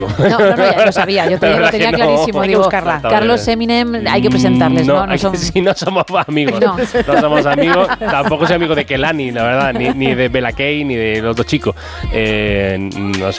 Ya lo sabía, yo lo tenía clarísimo. Digo, Carlos, Eminem, hay que presentarles, ¿no? Si no somos amigos. No somos amigos. Tampoco soy amigo de Kehlani, la verdad, ni de Bella Kay, ni de los dos chicos. No sé.